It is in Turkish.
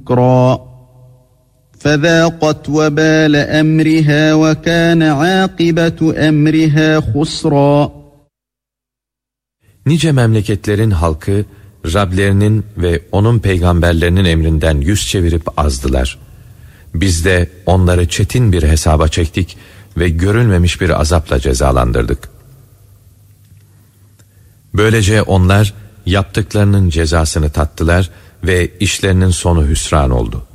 نُكْرًا فَذَاقَتْ وَبَالَ أَمْرِهَا وَكَانَ عَاقِبَةُ أَمْرِهَا خُسْرًا. Nice memleketlerin halkı Rablerinin ve onun peygamberlerinin emrinden yüz çevirip azdılar. Biz de onları çetin bir hesaba çektik ve görülmemiş bir azapla cezalandırdık. Böylece onlar yaptıklarının cezasını tattılar ve işlerinin sonu hüsran oldu.